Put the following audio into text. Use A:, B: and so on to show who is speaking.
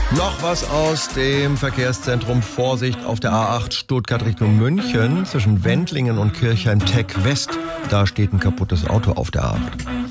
A: Noch was aus dem Verkehrszentrum. Vorsicht auf der A8 Stuttgart Richtung München. Zwischen Wendlingen und Kirchheim-Teck West. Da steht ein kaputtes Auto auf der A8.